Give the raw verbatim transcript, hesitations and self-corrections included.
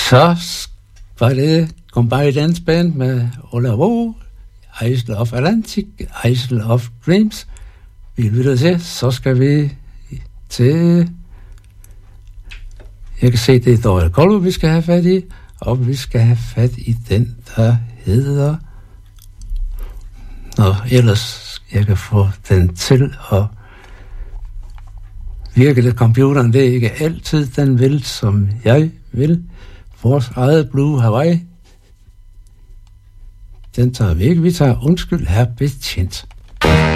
Så var det Combined Dance Band med Ola Wo, Isle of Atlantic, Isle of Dreams. Vi lytter til, så skal vi til... Jeg kan se, det er Dora Kollo, vi skal have fat i, og vi skal have fat i den, der hedder... Nå, ellers jeg kan få den til at virke lidt. Computeren, det er ikke altid, den vil, som jeg vil. Vores eget Blue Hawaii, den tager vi ikke. Vi tager undskyld, herr betjent.